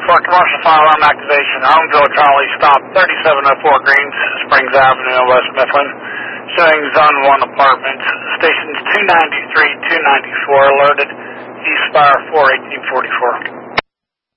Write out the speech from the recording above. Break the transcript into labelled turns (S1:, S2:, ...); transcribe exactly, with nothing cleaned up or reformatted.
S1: for commercial fire alarm activation. Homeville Charlie, stop thirty-seven oh four Greens Springs Avenue, West Mifflin. Showing Zone one apartments. Stations two ninety-three, two ninety-four alerted. East Spire four eighteen forty-four.